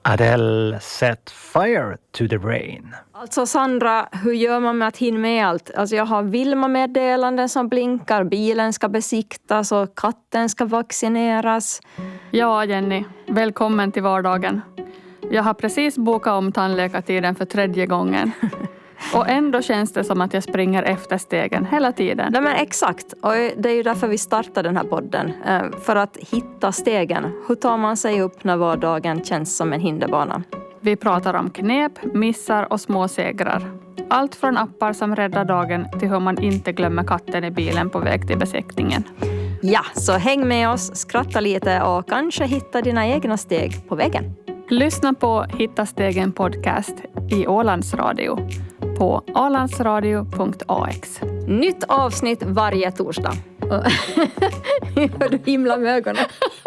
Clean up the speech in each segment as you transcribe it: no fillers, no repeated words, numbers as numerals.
Adele Set Fire to the Rain. Alltså Sandra, hur gör man med att hinna med allt? Alltså jag har Vilma-meddelanden som blinkar, bilen ska besiktas och katten ska vaccineras. Ja, Jenny. Välkommen till vardagen. Jag har precis bokat om tandläkartiden för 3:e gången. Och ändå känns det som att jag springer efter stegen hela tiden. Nej men exakt, och det är ju därför vi startar den här podden. För att hitta stegen. Hur tar man sig upp när vardagen känns som en hinderbana? Vi pratar om knep, missar och små segrar. Allt från appar som räddar dagen till hur man inte glömmer katten i bilen på väg till besiktningen. Ja, så häng med oss, skratta lite och kanske hitta dina egna steg på vägen. Lyssna på Hitta stegen podcast i Ålands Radio på ålandsradio.ax. Nytt avsnitt varje torsdag. Hör du himla med ögonen?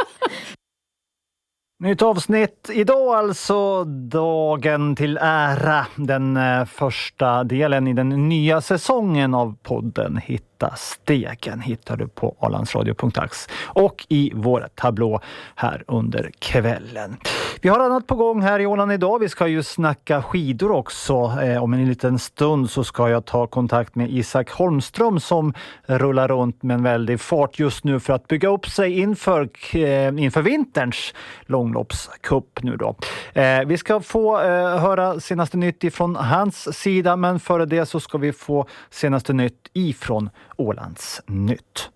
Nytt avsnitt idag alltså, dagen till ära, den första delen i den nya säsongen av podden Hitta stegen hittar du på ålandsradio.ax och i vår tablå här under kvällen. Vi har annat på gång här i Åland idag. Vi ska ju snacka skidor också. Om en liten stund så ska jag ta kontakt med Isak Holmström som rullar runt med en väldig fart just nu för att bygga upp sig inför vinterns långloppscup nu då. Vi ska få höra senaste nytt ifrån hans sida, men före det så ska vi få senaste nytt ifrån Ålands nytt.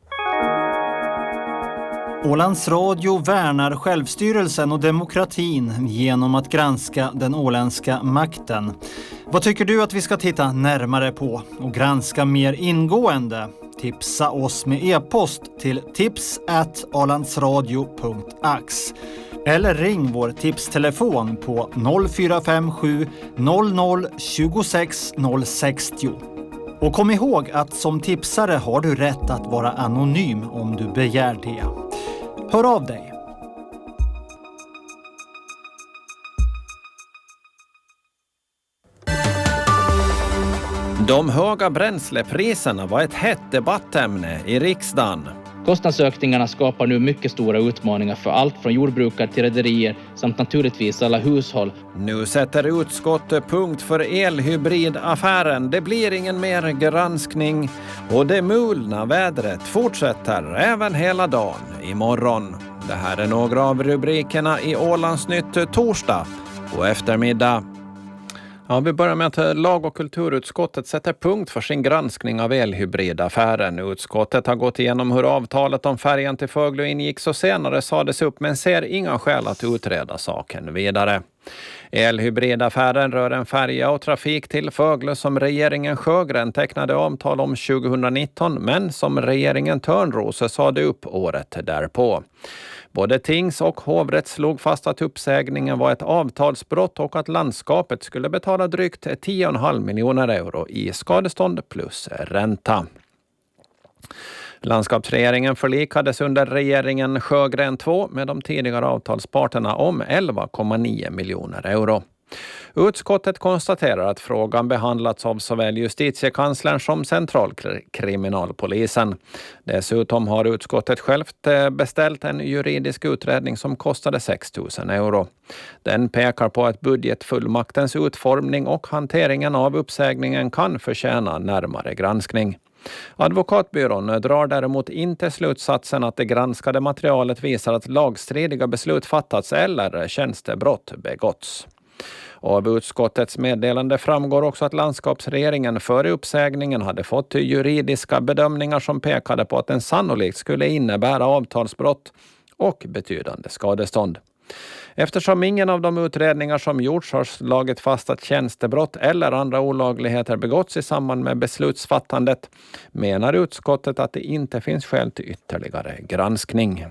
Ålands Radio värnar självstyrelsen och demokratin genom att granska den åländska makten. Vad tycker du att vi ska titta närmare på och granska mer ingående? Tipsa oss med e-post till tips@ålandsradio.ax eller ring vår tipstelefon på 0457 00 26 060. Och kom ihåg att som tipsare har du rätt att vara anonym om du begär det. Hör av dig. De höga bränslepriserna var ett hett debattämne i riksdagen. Kostnadsökningarna skapar nu mycket stora utmaningar för allt från jordbrukare till rederier samt naturligtvis alla hushåll. Nu sätter utskottet punkt för elhybridaffären. Det blir ingen mer granskning och det mulna vädret fortsätter även hela dagen imorgon. Det här är några av rubrikerna i Ålandsnytt torsdag och eftermiddag. Ja, vi börjar med att lag- och kulturutskottet sätter punkt för sin granskning av elhybridaffären. Utskottet har gått igenom hur avtalet om färjan till Föglö ingicks och senare sades upp, men ser inga skäl att utreda saken vidare. Elhybridaffären rör en färja och trafik till Föglö som regeringen Sjögren tecknade avtal om 2019, men som regeringen Törnrose sade upp året därpå. Både tings- och hovrätt slog fast att uppsägningen var ett avtalsbrott och att landskapet skulle betala drygt 10,5 miljoner euro i skadestånd plus ränta. Landskapsregeringen förlikades under regeringen Sjögren 2 med de tidigare avtalsparterna om 11,9 miljoner euro. Utskottet konstaterar att frågan behandlats av såväl justitiekanslern som centralkriminalpolisen. Dessutom har utskottet självt beställt en juridisk utredning som kostade 6 000 euro. Den pekar på att budgetfullmaktens utformning och hanteringen av uppsägningen kan förtjäna närmare granskning. Advokatbyrån drar däremot inte slutsatsen att det granskade materialet visar att lagstridiga beslut fattats eller tjänstebrott begåtts. Av utskottets meddelande framgår också att landskapsregeringen före uppsägningen hade fått juridiska bedömningar som pekade på att den sannolikt skulle innebära avtalsbrott och betydande skadestånd. Eftersom ingen av de utredningar som gjorts har slagit fast att tjänstebrott eller andra olagligheter begåtts i samband med beslutsfattandet, menar utskottet att det inte finns skäl till ytterligare granskning.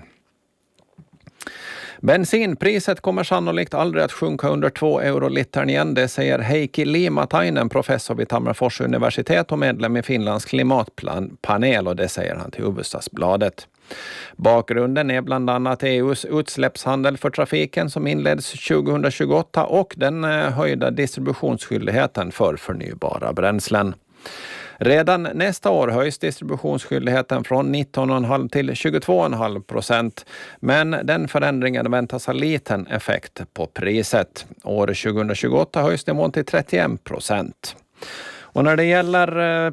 Bensinpriset kommer sannolikt aldrig att sjunka under 2 euro litern igen, det säger Heikki Liimatainen, professor vid Tammerfors universitet och medlem i Finlands klimatpanel, och det säger han till Hufvudstadsbladet. Bakgrunden är bland annat EUs utsläppshandel för trafiken som inleds 2028 och den höjda distributionsskyldigheten för förnybara bränslen. Redan nästa år höjs distributionsskyldigheten från 19,5 till 22,5%. Men den förändringen väntas ha liten effekt på priset. År 2028 höjs nivån till 31%. Och när det gäller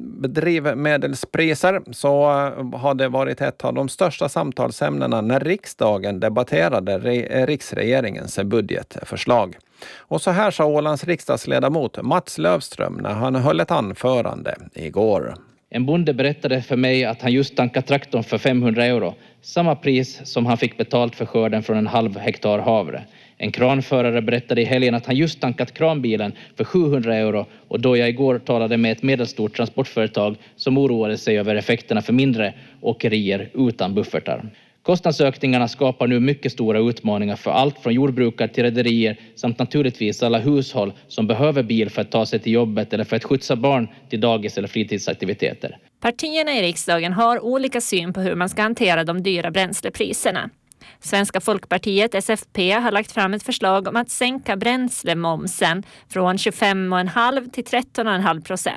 drivmedelspriser så har det varit ett av de största samtalsämnena när riksdagen debatterade riksregeringens budgetförslag. Och så här sa Ålands riksdagsledamot Mats Löfström när han höll ett anförande igår. En bonde berättade för mig att han just tankat traktorn för 500 euro. Samma pris som han fick betalt för skörden från en halv hektar havre. En kranförare berättade i helgen att han just tankat kranbilen för 700 euro och då jag igår talade med ett medelstort transportföretag som oroade sig över effekterna för mindre åkerier utan buffertar. Kostnadsökningarna skapar nu mycket stora utmaningar för allt från jordbrukare till rederier samt naturligtvis alla hushåll som behöver bil för att ta sig till jobbet eller för att skjutsa barn till dagis eller fritidsaktiviteter. Partierna i riksdagen har olika syn på hur man ska hantera de dyra bränslepriserna. Svenska Folkpartiet, SFP, har lagt fram ett förslag om att sänka bränslemomsen från 25,5 till 13,5%.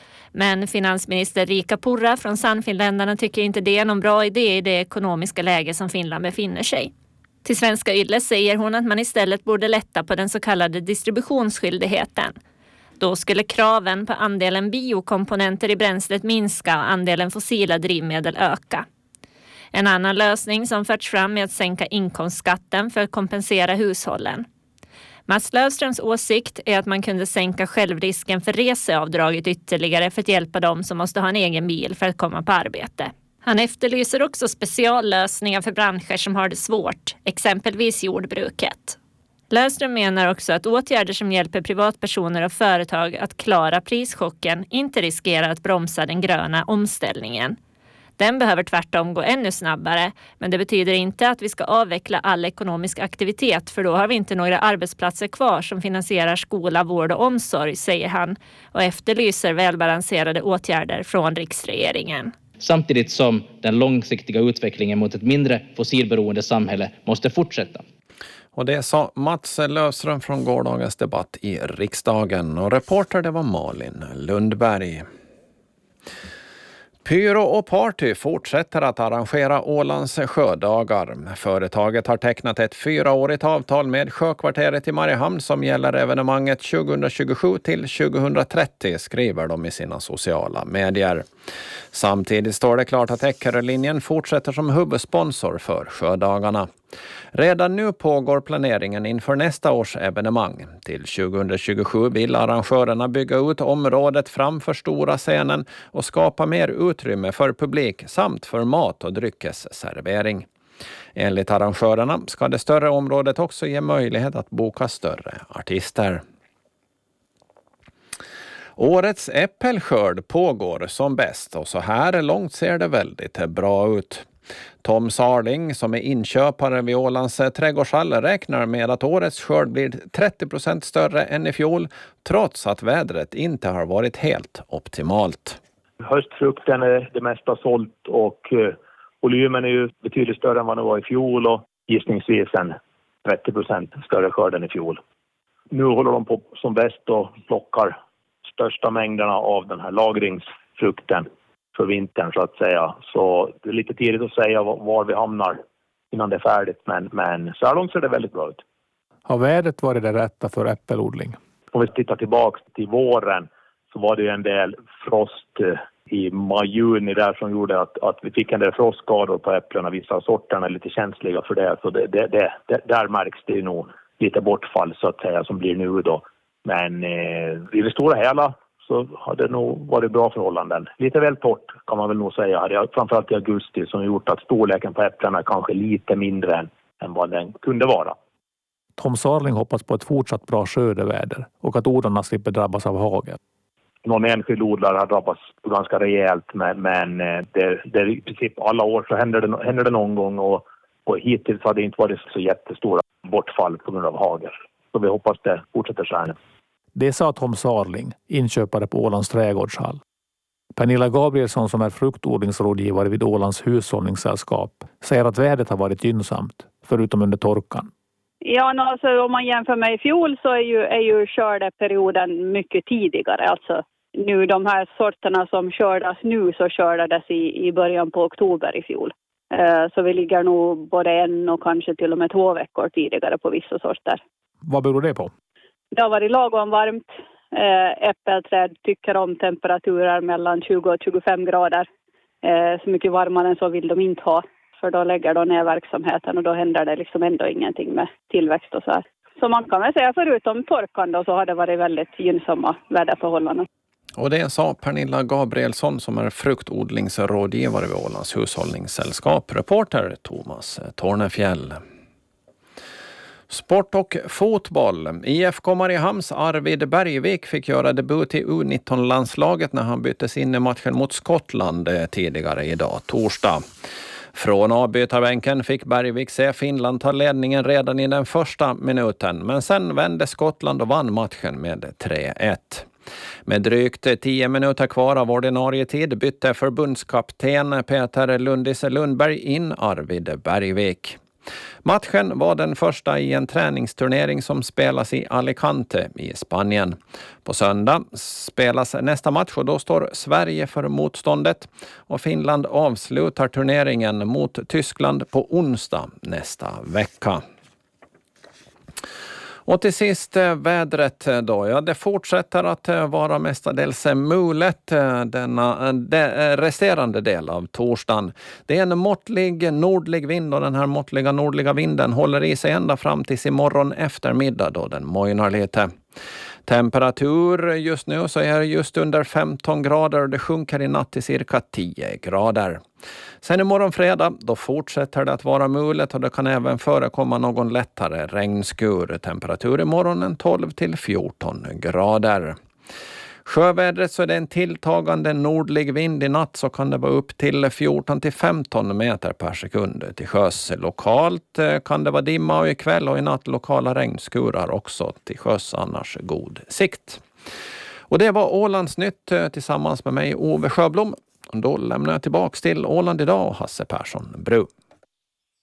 Men finansminister Riikka Purra från Sannfinländarna tycker inte det är någon bra idé i det ekonomiska läge som Finland befinner sig. Till Svenska Yle säger hon att man istället borde lätta på den så kallade distributionsskyldigheten. Då skulle kraven på andelen biokomponenter i bränslet minska och andelen fossila drivmedel öka. En annan lösning som förts fram är att sänka inkomstskatten för att kompensera hushållen. Mats Löfströms åsikt är att man kunde sänka självrisken för reseavdraget ytterligare för att hjälpa dem som måste ha en egen bil för att komma på arbete. Han efterlyser också speciallösningar för branscher som har det svårt, exempelvis jordbruket. Löfström menar också att åtgärder som hjälper privatpersoner och företag att klara prischocken inte riskerar att bromsa den gröna omställningen. Den behöver tvärtom gå ännu snabbare, men det betyder inte att vi ska avveckla all ekonomisk aktivitet för då har vi inte några arbetsplatser kvar som finansierar skola, vård och omsorg, säger han och efterlyser välbalanserade åtgärder från riksregeringen. Samtidigt som den långsiktiga utvecklingen mot ett mindre fossilberoende samhälle måste fortsätta. Och det sa Mats Löfström från gårdagens debatt i riksdagen. Och reporter det var Malin Lundberg. Pyro och Party fortsätter att arrangera Ålands sjödagar. Företaget har tecknat ett 4-årigt avtal med Sjökvarteret i Mariehamn som gäller evenemanget 2027 till 2030, skriver de i sina sociala medier. Samtidigt står det klart att Eckerölinjen fortsätter som huvudsponsor för sjödagarna. Redan nu pågår planeringen inför nästa års evenemang. Till 2027 vill arrangörerna bygga ut området framför stora scenen och skapa mer utrymme för publik samt för mat- och dryckesservering. Enligt arrangörerna ska det större området också ge möjlighet att boka större artister. Årets äppelskörd pågår som bäst och så här långt ser det väldigt bra ut. Tom Sarling som är inköpare vid Ålands trädgårdshall räknar med att årets skörd blir 30% större än i fjol trots att vädret inte har varit helt optimalt. Höstfrukten är det mesta sålt och volymen är ju betydligt större än vad det var i fjol och gissningsvis en 30% större skörd än i fjol. Nu håller de på som bäst och plockar största mängderna av den här lagringsfrukten för vintern så att säga. Så det är lite tidigt att säga var vi hamnar innan det är färdigt men så här långt ser det väldigt bra ut. Har vädret varit det rätta för äppelodling? Om vi tittar tillbaka till våren så var det ju en del frost i maj-juni där som gjorde att vi fick en del frostskador på äpplena. Vissa sorterna är lite känsliga för det så där märks det nog lite bortfall så att säga som blir nu då. Men i det stora hela så har det nog varit bra förhållanden. Lite väl torrt kan man väl nog säga. Framförallt i augusti som har gjort att storleken på äpplena är kanske lite mindre än vad den kunde vara. Tom Sarling hoppas på ett fortsatt bra skördeväder och att odlarna slipper drabbas av hagel. Någon enskild odlare har drabbats ganska rejält men det i princip alla år så händer det någon gång och hittills har det inte varit så jättestora bortfall på grund av hagel. Så vi hoppas det fortsätter så här. Det sa Tom Sarling, inköpare på Ålands trädgårdshall. Pernilla Gabrielsson som är fruktodlingsrådgivare vid Ålands hushållningssällskap säger att vädret har varit gynnsamt, förutom under torkan. Ja, alltså, om man jämför med i fjol så är ju skördeperioden mycket tidigare. Alltså nu de här sorterna som skördas nu så skördades i början på oktober i fjol. Så vi ligger nog både 1 och kanske till och med 2 veckor tidigare på vissa sorter. Vad beror det på? Det har varit lagom varmt. Äppelträd tycker om temperaturer mellan 20 och 25 grader. Så mycket varmare än så vill de inte ha. För då lägger de ner verksamheten och då händer det liksom ändå ingenting med tillväxt och så här. Så man kan väl säga förutom torkan då så har det varit väldigt gynnsamma väderförhållanden. Och det sa Pernilla Gabrielsson som är fruktodlingsrådgivare vid Ålands hushållningssällskap. Reporter Thomas Tornefjäll. Sport och fotboll. IFK Mariehamns Arvid Bergvik fick göra debut i U19-landslaget när han byttes in i matchen mot Skottland tidigare idag, torsdag. Från avbytarbänken fick Bergvik se Finland ta ledningen redan i den första minuten, men sen vände Skottland och vann matchen med 3-1. Med drygt 10 minuter kvar av ordinarie tid bytte förbundskapten Peter Lundis Lundberg in Arvid Bergvik. Matchen var den första i en träningsturnering som spelas i Alicante i Spanien. På söndag spelas nästa match och då står Sverige för motståndet och Finland avslutar turneringen mot Tyskland på onsdag nästa vecka. Och till sist vädret då. Ja, det fortsätter att vara mestadels mulet denna resterande del av torsdagen. Det är en måttlig nordlig vind och den här måttliga nordliga vinden håller i sig ända fram till imorgon eftermiddag då den mojnar lite. Temperatur just nu så är det just under 15 grader och det sjunker i natt till cirka 10 grader. Sen imorgon fredag då fortsätter det att vara mulet och det kan även förekomma någon lättare regnskur. Temperatur imorgon 12 till 14 grader. Sjövädret så är det en tilltagande nordlig vind i natt så kan det vara upp till 14 till 15 meter per sekund till sjöss. Lokalt kan det vara dimma och ikväll och i natt lokala regnskurar också till sjöss, annars god sikt. Och det var Ålands nytt tillsammans med mig Ove Sjöblom. Då lämnar jag tillbaka till Åland idag och Hasse Persson Bru.